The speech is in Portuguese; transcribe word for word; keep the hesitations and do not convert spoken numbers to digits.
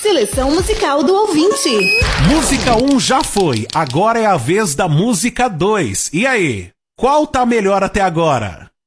Seleção musical do ouvinte. Música um já foi, agora é a vez da música dois. E aí, qual tá melhor até agora?